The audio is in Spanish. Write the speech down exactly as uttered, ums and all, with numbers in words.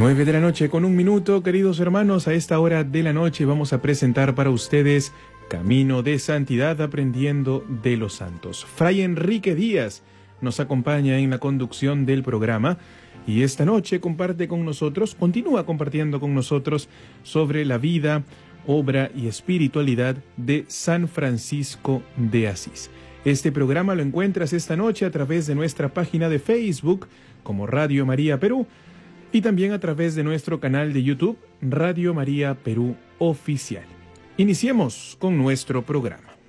Nueve de la noche con un minuto, queridos hermanos. A esta hora de la noche vamos a presentar para ustedes Camino de Santidad, aprendiendo de los santos. Fray Enrique Díaz nos acompaña en la conducción del programa y esta noche comparte con nosotros, continúa compartiendo con nosotros sobre la vida, obra y espiritualidad de San Francisco de Asís. Este programa lo encuentras esta noche a través de nuestra página de Facebook como Radio María Perú y también a través de nuestro canal de YouTube Radio María Perú Oficial. Iniciemos con nuestro programa.